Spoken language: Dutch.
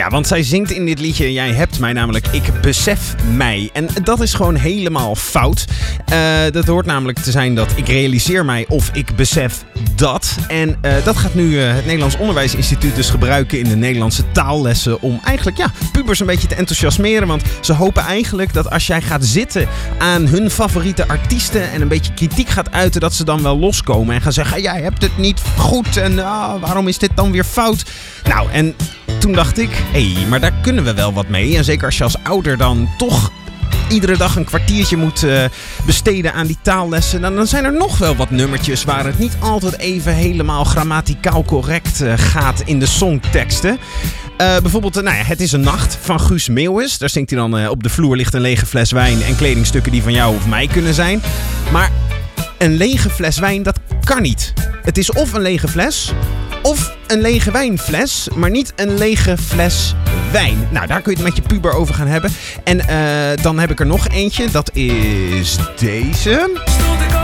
Ja, want zij zingt in dit liedje, jij hebt mij namelijk, ik besef mij. En dat is gewoon helemaal fout. Dat hoort namelijk te zijn dat ik realiseer mij of ik besef dat. En dat gaat nu het Nederlands Onderwijsinstituut dus gebruiken in de Nederlandse taallessen om eigenlijk pubers een beetje te enthousiasmeren. Want ze hopen eigenlijk dat als jij gaat zitten aan hun favoriete artiesten en een beetje kritiek gaat uiten, dat ze dan wel loskomen en gaan zeggen, jij hebt het niet goed en waarom is dit dan weer fout? Nou, en toen dacht ik, maar daar kunnen we wel wat mee. En zeker als je als ouder dan toch iedere dag een kwartiertje moet besteden aan die taallessen, dan zijn er nog wel wat nummertjes waar het niet altijd even helemaal grammaticaal correct gaat in de songteksten. Bijvoorbeeld, Het is een nacht van Guus Meeuwis. Daar zingt hij dan op de vloer ligt een lege fles wijn en kledingstukken die van jou of mij kunnen zijn. Maar een lege fles wijn, dat kan niet. Het is of een lege fles of een lege wijnfles, maar niet een lege fles wijn. Nou, daar kun je het met je puber over gaan hebben. En dan heb ik er nog eentje. Dat is deze.